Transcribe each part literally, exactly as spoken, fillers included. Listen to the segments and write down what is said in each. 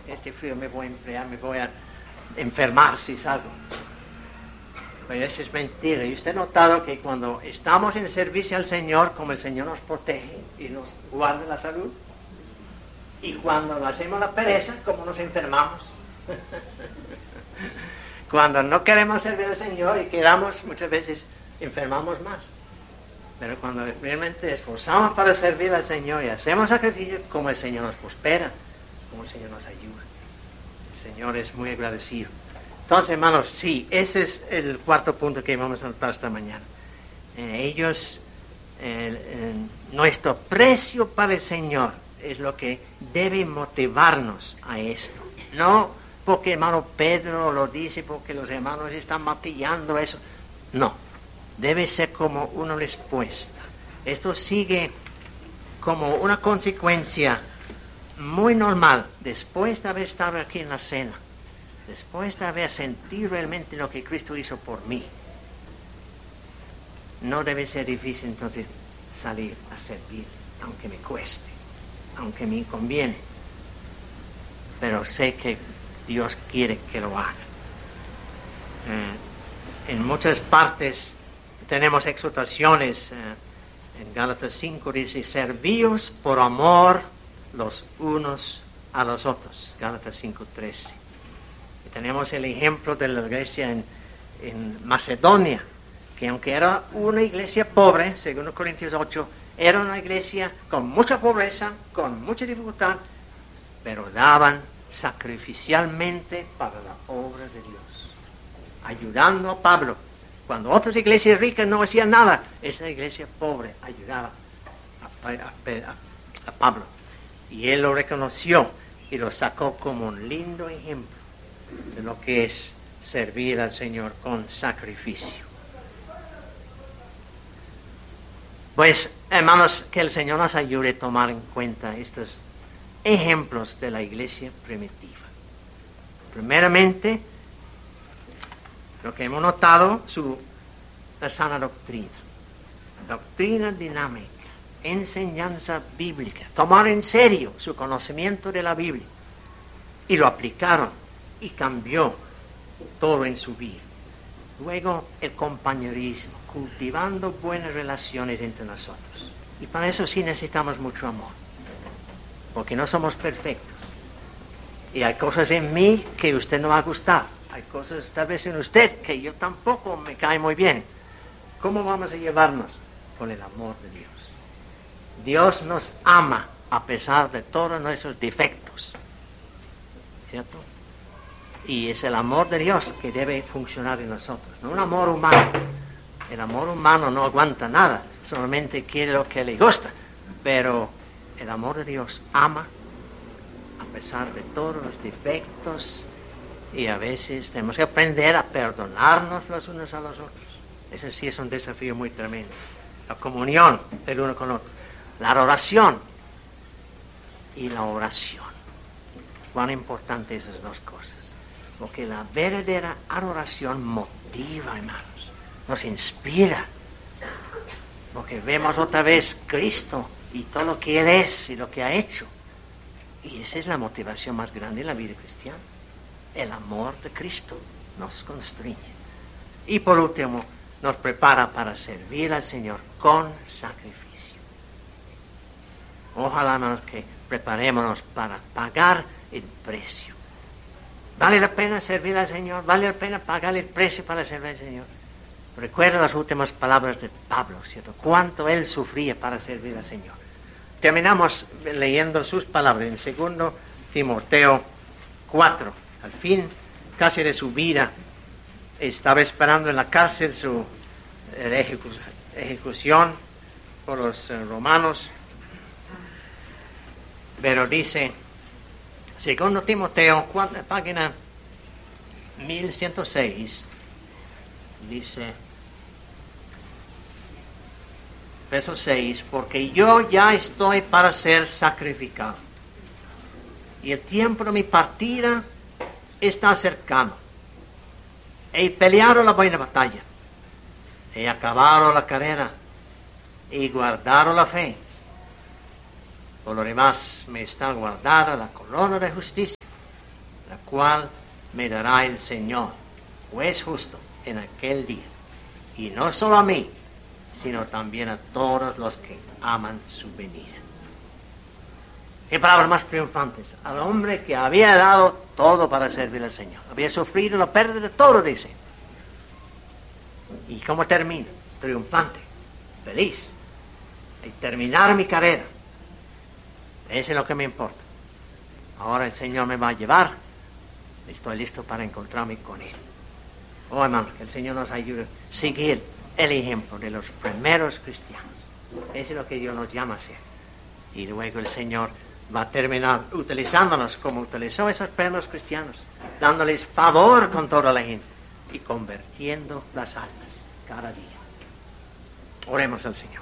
este frío me voy a enfriar, me voy a enfermar si salgo. Pero eso es mentira. Y usted ha notado que cuando estamos en servicio al Señor, como el Señor nos protege y nos guarda la salud, y cuando hacemos la pereza, como nos enfermamos. Cuando no queremos servir al Señor y queramos, muchas veces enfermamos más. Pero cuando realmente esforzamos para servir al Señor y hacemos sacrificio, como el Señor nos prospera, como el Señor nos ayuda. El Señor es muy agradecido. Entonces, hermanos, sí, ese es el cuarto punto que vamos a tratar esta mañana. Eh, ellos, eh, eh, nuestro precio para el Señor es lo que debe motivarnos a esto. No porque hermano Pedro lo dice, porque los hermanos están martillando eso. No, debe ser como una respuesta. Esto sigue como una consecuencia muy normal después de haber estado aquí en la cena, después de haber sentido realmente lo que Cristo hizo por mí. No debe ser difícil entonces salir a servir, aunque me cueste, aunque me inconviene, pero sé que Dios quiere que lo haga. Eh, en muchas partes tenemos exhortaciones. Eh, en Gálatas cinco dice, servíos por amor los unos a los otros. Gálatas cinco trece. Y tenemos el ejemplo de la iglesia en, en Macedonia, que aunque era una iglesia pobre, según Corintios ocho, era una iglesia con mucha pobreza, con mucha dificultad, pero daban sacrificialmente para la obra de Dios, ayudando a Pablo. Cuando otras iglesias ricas no hacían nada, esa iglesia pobre ayudaba a, a, a, a Pablo. Y él lo reconoció y lo sacó como un lindo ejemplo de lo que es servir al Señor con sacrificio. Pues, hermanos, que el Señor nos ayude a tomar en cuenta estos ejemplos de la iglesia primitiva. Primeramente, lo que hemos notado, su la sana doctrina, doctrina dinámica, enseñanza bíblica, tomar en serio su conocimiento de la Biblia, y lo aplicaron y cambió todo en su vida. Luego, el compañerismo, cultivando buenas relaciones entre nosotros. Y para eso sí necesitamos mucho amor, porque no somos perfectos. Y hay cosas en mí que a usted no va a gustar. Hay cosas tal vez en usted que yo tampoco me cae muy bien. ¿Cómo vamos a llevarnos? Con el amor de Dios. Dios nos ama a pesar de todos nuestros defectos. ¿Cierto? Y es el amor de Dios que debe funcionar en nosotros, no un amor humano. El amor humano no aguanta nada, solamente quiere lo que le gusta. Pero el amor de Dios ama a pesar de todos los defectos, y a veces tenemos que aprender a perdonarnos los unos a los otros. Eso sí es un desafío muy tremendo. La comunión del uno con el otro. La adoración y la oración. Cuán importante esas dos cosas. Porque la verdadera adoración motiva, hermanos. Nos inspira. Porque vemos otra vez Cristo y todo lo que Él es y lo que ha hecho. Y esa es la motivación más grande de la vida cristiana. El amor de Cristo nos constriñe. Y por último, nos prepara para servir al Señor con sacrificio. Ojalá, hermanos, que preparémonos para pagar el precio. ¿Vale la pena servir al Señor? ¿Vale la pena pagar el precio para servir al Señor? Recuerda las últimas palabras de Pablo, ¿cierto? Cuánto él sufría para servir al Señor. Terminamos leyendo sus palabras en segundo Timoteo cuatro. Al fin, casi de su vida, estaba esperando en la cárcel su eh, ejecu ejecución por los eh, romanos. Pero dice, segundo Timoteo, cuatro, página mil ciento seis, dice, verso seis, porque yo ya estoy para ser sacrificado, y el tiempo de mi partida está cercano. He peleado la buena batalla, he acabado la carrera, he guardado la fe. Por lo demás me está guardada la corona de justicia, cual me dará el Señor, juez justo, en aquel día. Y no solo a mí, sino también a todos los que aman su venida. Qué palabras más triunfantes. Al hombre que había dado todo para servir al Señor. Había sufrido la pérdida de todo, dice. ¿Y cómo termina? Triunfante, feliz. Y terminar mi carrera. Eso es lo que me importa. Ahora el Señor me va a llevar. Estoy listo para encontrarme con Él. Oh, hermano, que el Señor nos ayude a seguir el ejemplo de los primeros cristianos. Eso es lo que Dios nos llama a hacer. Y luego el Señor va a terminar utilizándonos como utilizó a esos primeros cristianos, dándoles favor con toda la gente y convirtiendo las almas cada día. Oremos al Señor.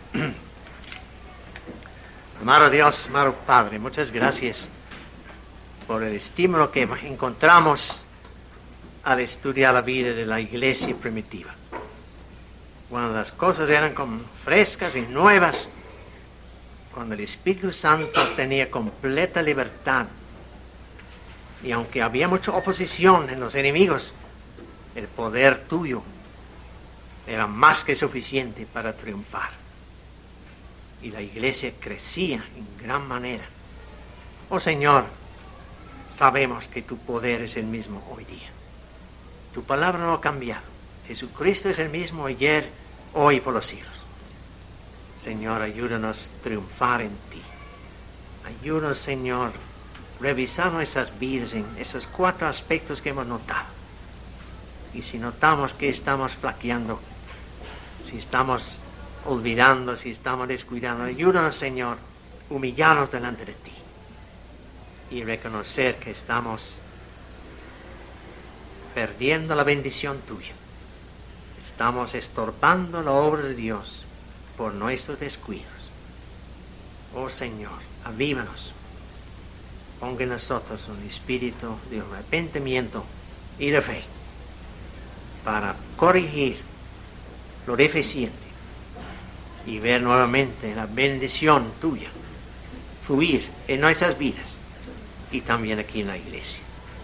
Amado Dios, amado Padre, muchas gracias por el estímulo que encontramos al estudiar la vida de la iglesia primitiva. Cuando las cosas eran como frescas y nuevas, cuando el Espíritu Santo tenía completa libertad, y aunque había mucha oposición en los enemigos, el poder tuyo era más que suficiente para triunfar. Y la iglesia crecía en gran manera. Oh Señor, sabemos que tu poder es el mismo hoy día. Tu palabra no ha cambiado. Jesucristo es el mismo ayer, hoy y por los siglos. Señor, ayúdanos a triunfar en ti. Ayúdanos, Señor, a revisar nuestras vidas en esos cuatro aspectos que hemos notado. Y si notamos que estamos flaqueando, si estamos olvidando, si estamos descuidando, ayúdanos, Señor, a humillarnos delante de ti y reconocer que estamos perdiendo la bendición tuya. Estamos estorbando la obra de Dios por nuestros descuidos. Oh Señor, avívanos. Ponga en nosotros un espíritu de arrepentimiento y de fe para corregir lo deficiente y ver nuevamente la bendición tuya fluir en nuestras vidas y también aquí en la iglesia.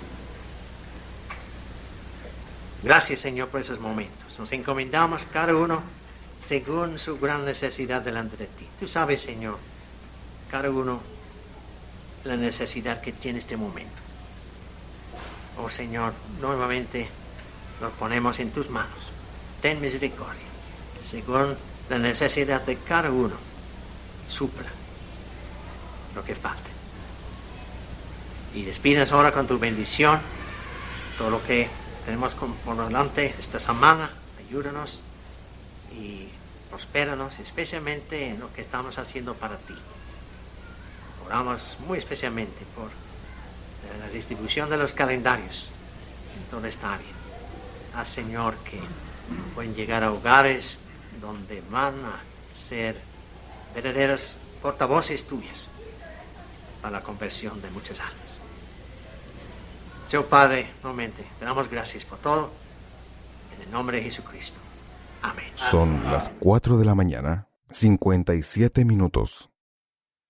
Gracias, Señor, por esos momentos. Nos encomendamos cada uno según su gran necesidad delante de ti. Tú sabes, Señor, cada uno la necesidad que tiene este momento. Oh Señor, nuevamente lo ponemos en tus manos. Ten misericordia. Según la necesidad de cada uno, supla lo que falte. Y despídenos ahora con tu bendición. Todo lo que tenemos por delante esta semana, ayúdanos y prospéranos, especialmente en lo que estamos haciendo para ti. Oramos muy especialmente por la distribución de los calendarios en toda esta área. Haz, Señor, que pueden llegar a hogares donde van a ser verdaderos portavoces tuyas para la conversión de muchas almas. Señor Padre, nuevamente, te damos gracias por todo. En el nombre de Jesucristo. Amén. Son las cuatro de la mañana, cincuenta y siete minutos.